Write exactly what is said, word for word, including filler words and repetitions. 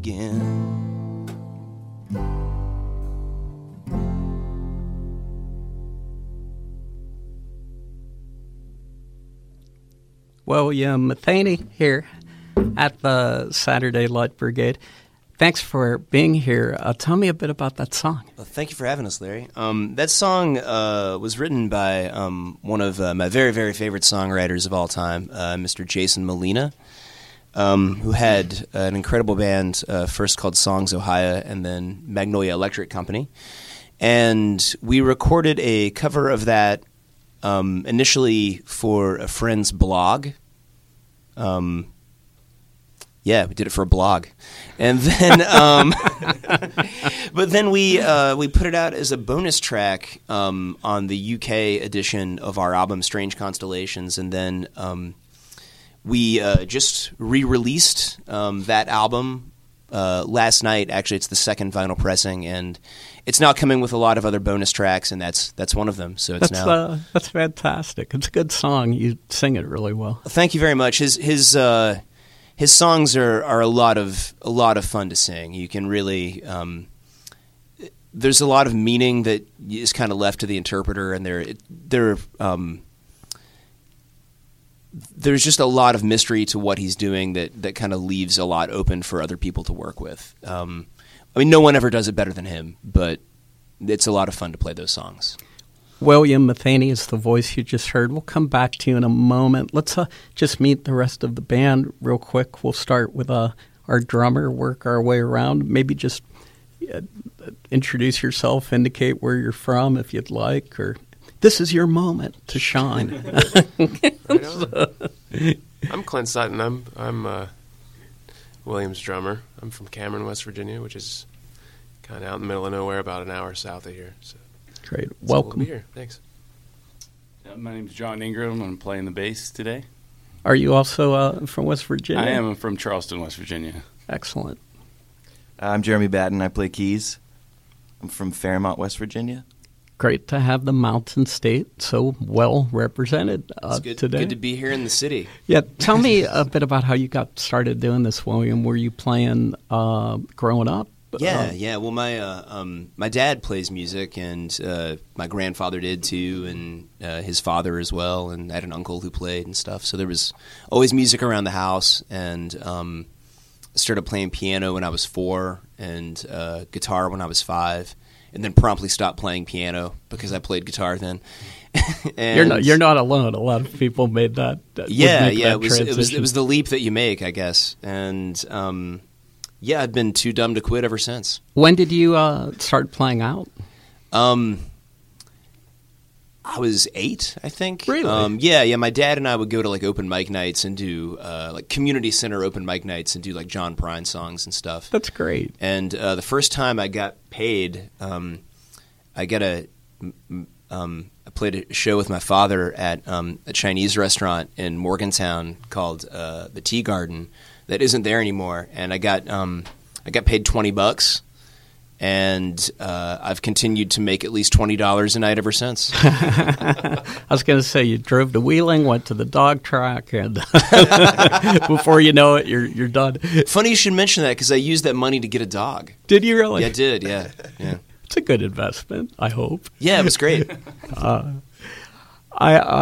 again. William Matheny here at the Saturday Light Brigade. Thanks for being here. Uh, tell me a bit about that song. Well, thank you for having us, Larry. Um, that song uh, was written by um, one of uh, my very, very favorite songwriters of all time, uh, Mister Jason Molina, um, who had an incredible band uh, first called Songs Ohio and then Magnolia Electric Company. And we recorded a cover of that um, initially for a friend's blog. Um, yeah, we did it for a blog, and then, um, but then we uh, we put it out as a bonus track um, on the U K edition of our album Strange Constellations, and then um, we uh, just re-released um, that album uh, last night. Actually, it's the second vinyl pressing, and it's now coming with a lot of other bonus tracks, and that's that's one of them. So it's that's, now uh, that's fantastic. It's a good song. You sing it really well. Thank you very much. His his uh, his songs are, are a lot of a lot of fun to sing. You can really um, there's a lot of meaning that is kind of left to the interpreter, and there there um, there's just a lot of mystery to what he's doing that that kind of leaves a lot open for other people to work with. Um, I mean, no one ever does it better than him, but it's a lot of fun to play those songs. William Matheny is the voice you just heard. We'll come back to you in a moment. Let's uh, just meet the rest of the band real quick. We'll start with uh, our drummer, work our way around. Maybe just uh, introduce yourself, indicate where you're from if you'd like, or this is your moment to shine. Right on. I'm Clint Sutton. I'm I'm uh, William's drummer. I'm from Cameron, West Virginia, which is kind of out in the middle of nowhere, about an hour south of here. So. Great. So Welcome. We'll be here. Thanks. Uh, my name's John Ingram. I'm playing the bass today. Are you also uh, from West Virginia? I am. I'm from Charleston, West Virginia. Excellent. I'm Jeremy Batten. I play keys. I'm from Fairmont, West Virginia. Great to have the Mountain State so well represented uh, it's good, today. Good to be here in the city. Yeah, tell me a bit about how you got started doing this, William. Were you playing uh, growing up? Yeah, uh, yeah. Well, my uh, um, my dad plays music, and uh, my grandfather did too, and uh, his father as well. And I had an uncle who played and stuff. So there was always music around the house. And um, I started playing piano when I was four, and uh, guitar when I was five, and then promptly stopped playing piano because I played guitar then. and you're not you're not alone. A lot of people made that. that yeah, make yeah. that It was it was transition. it was the leap that you make, I guess, and. Um, Yeah, I've been too dumb to quit ever since. When did you uh, start playing out? Um, I was eight, I think. Really? Um, yeah, yeah. My dad and I would go to like open mic nights and do uh, like community center open mic nights and do like John Prine songs and stuff. That's great. And uh, the first time I got paid, um, I got a. Um, I played a show with my father at um, a Chinese restaurant in Morgantown called uh, the Tea Garden. That isn't there anymore, and I got um, I got paid twenty bucks, and uh, I've continued to make at least twenty dollars a night ever since. I was going to say you drove to Wheeling, went to the dog track, and before you know it, you're you're done. Funny you should mention that because I used that money to get a dog. Did you really? Yeah, I did. Yeah, yeah. It's a good investment, I hope. Yeah, it was great. Uh, I. Uh,